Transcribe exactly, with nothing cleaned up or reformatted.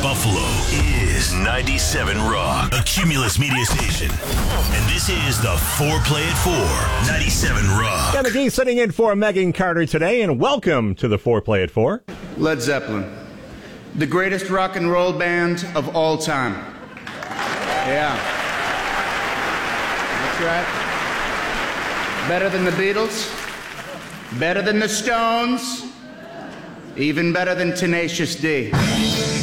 Buffalo is ninety-seven Rock, a Cumulus media station. And this is the four-play at four, ninety-seven Rock. Dan McGee sitting in for Megan Carter today, and welcome to the four-play at four. Led Zeppelin, the greatest rock and roll band of all time. Yeah. That's right. Better than the Beatles, better than the Stones, even better than Tenacious D.